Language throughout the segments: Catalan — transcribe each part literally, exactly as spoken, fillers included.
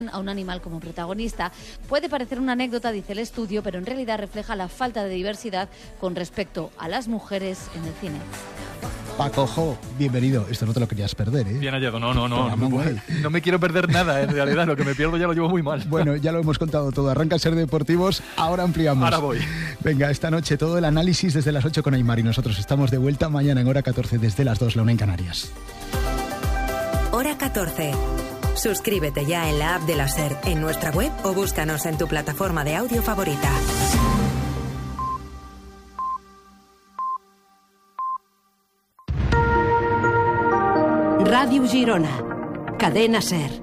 a un animal como protagonista. Puede parecer una anécdota, dice el estudio, pero en realidad refleja la falta de diversidad con respecto a las mujeres en el cine. Paco Jo, bienvenido. Esto no te lo querías perder, ¿eh? Bien hallado. No, no, no. No, no, no me quiero perder nada, en realidad. Lo que me pierdo ya lo llevo muy mal. Bueno, ya lo hemos contado todo. Arranca Ser Deportivos, ahora ampliamos. Ahora voy. Venga, esta noche todo el análisis desde las ocho con Aymar y nosotros estamos de vuelta mañana en hora catorce desde las dos, la una en Canarias. Hora catorce. Suscríbete ya en la app de la SER, en nuestra web o búscanos en tu plataforma de audio favorita. Ràdio Girona, cadena SER.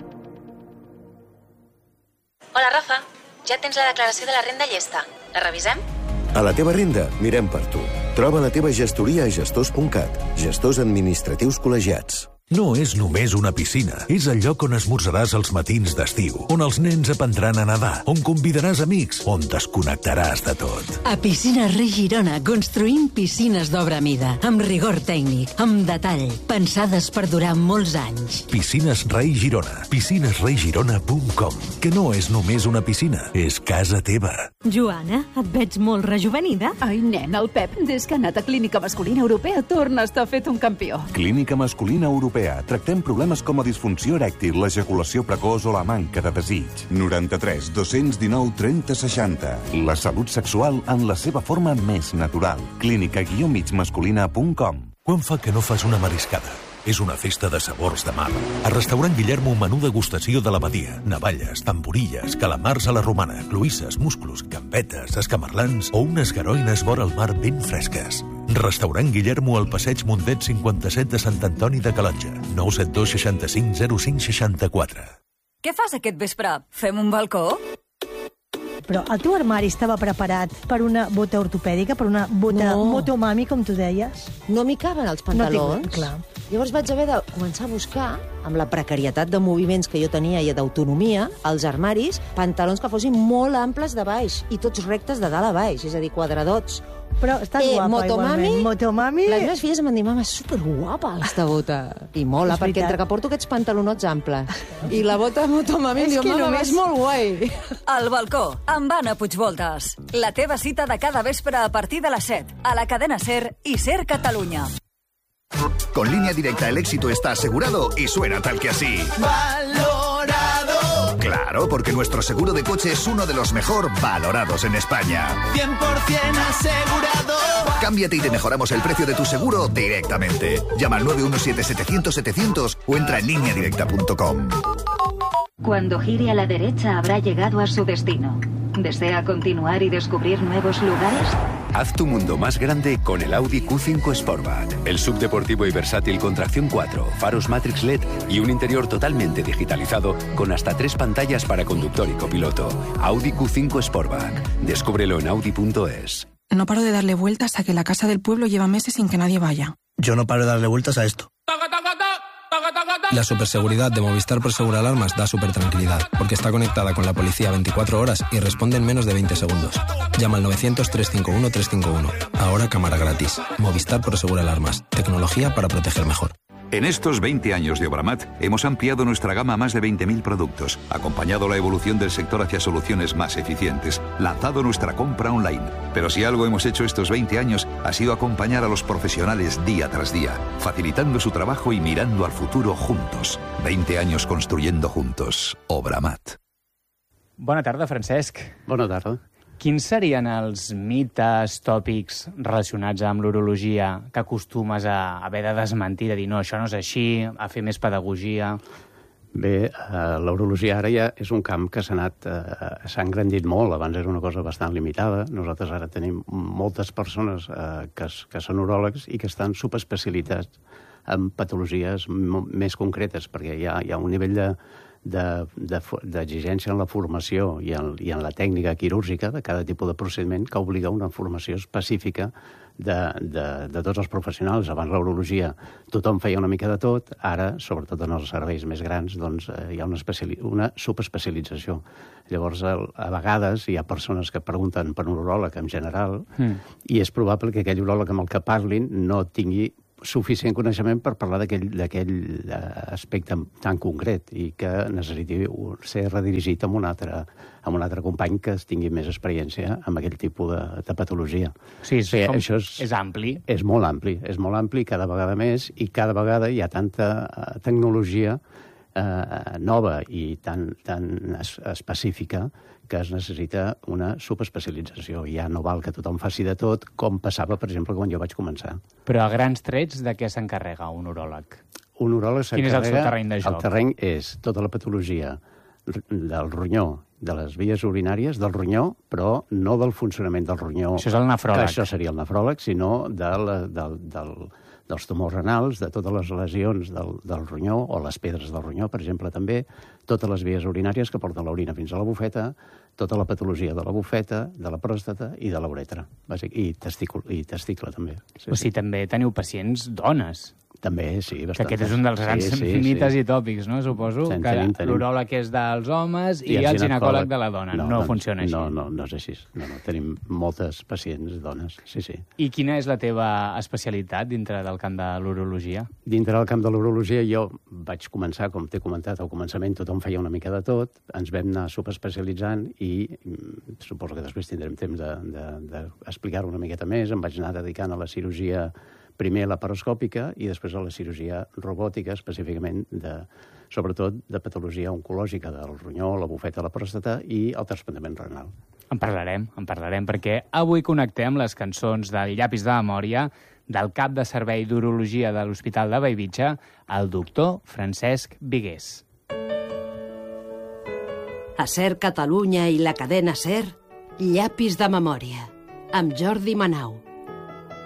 Hola, Rafa. Ja tens la declaració de la renda llesta. La revisem? A la teva renda, mirem per tu. Troba la teva gestoria a gestors punt cat. Gestors administratius col·legiats. No és només una piscina. És el lloc on esmorzaràs els matins d'estiu, on els nens aprendran a nedar, on convidaràs amics, on desconnectaràs de tot. A Piscines Rei Girona construïm piscines d'obra mida, amb rigor tècnic, amb detall, pensades per durar molts anys. Piscines Rei Girona. piscines rei girona punt com. Que no és només una piscina, és casa teva. Joana, et veig molt rejuvenida. Ai, nen, el Pep, des que ha anat a Clínica Masculina Europea, torna a estar fet un campió. Clínica Masculina Europea. Tractem problemes com la disfunció erèctil, l'ejaculació precoç o la manca de desig. noranta-tres dos-cents dinou trenta seixanta. La salut sexual en la seva forma més natural. clínica guió mig masculina punt com. Quan fa que no fas una mariscada? És una festa de sabors de mar. A Restaurant Guillermo, menú degustació de la badia. Navalles, tamborilles, calamars a la romana, cloïsses, musclos, gambetes, escamarlans o unes garoines vora el mar ben fresques. Restaurant Guillermo al passeig Mundet cinquanta-set de Sant Antoni de Calonja. nou set dos seixanta-cinc zero cinc seixanta-quatre. Què fas aquest vespre? Fem un balcó? Però el teu armari estava preparat per una bota ortopèdica, per una bota No. motomami, com tu deies? No m'hi caben els pantalons. No clar. Llavors vaig haver de començar a buscar, amb la precarietat de moviments que jo tenia i d'autonomia, als armaris, pantalons que fossin molt amples de baix i tots rectes de dalt a baix, és a dir, quadradots. Però estàs eh, guapa, motomami, igualment. Motomami... Les meves filles em van dir, mama, és superguapa aquesta bota. I mola, És perquè veritat. entre que porto aquests pantalonots amples i la bota motomami, És diu, que mama, només- és molt guai. El balcó, amb Anna Puigvoltes. La teva cita de cada vespre a partir de les set, a la cadena SER i SER Catalunya. Con Línea Directa el éxito está asegurado y suena tal que así. ¡Valorado! Claro, porque nuestro seguro de coche es uno de los mejor valorados en España. cien por ciento asegurado. Cámbiate y te mejoramos el precio de tu seguro directamente. Llama al nueve uno siete setecientos setecientos o entra en línea directa punto com. Cuando gire a la derecha habrá llegado a su destino. ¿Desea continuar y descubrir nuevos lugares? Haz tu mundo más grande con el Audi Q cinco Sportback. El subdeportivo y versátil con tracción cuatro, faros Matrix L E D y un interior totalmente digitalizado con hasta tres pantallas para conductor y copiloto. Audi Q cinco Sportback. Descúbrelo en audi punto es. No paro de darle vueltas a que la casa del pueblo lleva meses sin que nadie vaya. Yo no paro de darle vueltas a esto. La superseguridad de Movistar Prosegur Alarmas da supertranquilidad, porque está conectada con la policía veinticuatro horas y responde en menos de veinte segundos. Llama al novecientos, trescientos cincuenta y uno, trescientos cincuenta y uno. Ahora cámara gratis. Movistar Prosegur Alarmas. Tecnología para proteger mejor. En estos veinte años de Obramat hemos ampliado nuestra gama a más de veinte mil productos, acompañado la evolución del sector hacia soluciones más eficientes, lanzado nuestra compra online. Pero si algo hemos hecho estos veinte años ha sido acompañar a los profesionales día tras día, facilitando su trabajo y mirando al futuro juntos. veinte años construyendo juntos. Obramat. Bona tarda, Francesc. Bona tarda. Quins serien els mites, tòpics relacionats amb l'urologia que acostumes a haver de desmentir, de dir no, això no és així, a fer més pedagogia? Bé, eh, l'urologia ara ja és un camp que s'ha anat, eh, s'ha engrandit molt. Abans era una cosa bastant limitada. Nosaltres ara tenim moltes persones eh, que, que són uròlegs i que estan subespecialitats en patologies m- més concretes, perquè hi ha, hi ha un nivell de d'exigència en la formació i en, i en la tècnica quirúrgica de cada tipus de procediment que obliga una formació específica de, de, de tots els professionals. Abans l'urologia tothom feia una mica de tot, ara, sobretot en els serveis més grans, doncs, eh, hi ha una, especiali- una subespecialització. Llavors, el, a vegades hi ha persones que pregunten per un uròleg en general mm. i és probable que aquell uròleg amb el que parlin no tingui suficient coneixement per parlar d'aquell aspecte tan concret i que necessiti ser redirigit amb un altre, amb un altre company que tingui més experiència amb aquell tipus de, de patologia. Sí, és, o sigui, com, això és, és ampli. És molt ampli, és molt ampli cada vegada més i cada vegada hi ha tanta tecnologia eh, nova i tan, tan es, específica que es necessita una subespecialització. Ja no val que tothom faci de tot, com passava, per exemple, quan jo vaig començar. Però a grans trets, de què s'encarrega un uròleg? Un uròleg s'encarrega... Quin és el seu terreny de joc? El terreny és tota la patologia del ronyó, de les vies urinàries, del ronyó, però no del funcionament del ronyó. Això és el nefròleg. Que això seria el nefròleg, sinó de la, del, del, dels tumors renals, de totes les lesions del, del ronyó, o les pedres del ronyó, per exemple, també, totes les vies urinàries que porten l'orina fins a la bufeta, tota la patologia de la bufeta, de la pròstata i de la uretra, bàsic, i, testicul, i testicle, també. Sí, o sigui, sí. També teniu pacients dones. També, sí, bastant. Que aquest és un dels grans sí, sí, mites sí. i tòpics, no? Suposo tenim, que tenim. L'uròleg és dels homes i, I el ginecòleg de la dona. No, no funciona així. No, no, no és així. No, no. Tenim moltes pacients dones, sí, sí. I quina és la teva especialitat dintre del camp de l'urologia? Dintre del camp de l'urologia jo vaig començar, com t'he comentat, al començament tothom feia una mica de tot, ens vam anar subespecialitzant i suposo que després tindrem temps d'explicar-ho de, de, una miqueta més. Em vaig anar dedicant a la cirurgia, primer a la paroscòpica i després a la cirurgia robòtica, específicament, de, sobretot de patologia oncològica del ronyó, la bufeta, la pròstata i el trasplantament renal. En parlarem, en parlarem, perquè avui connectem les cançons del Llapis de Memòria del cap de servei d'urologia de l'Hospital de Bellvitge, el doctor Francesc Vigués. A SER Catalunya i la cadena SER, Llapis de Memòria, amb Jordi Manau.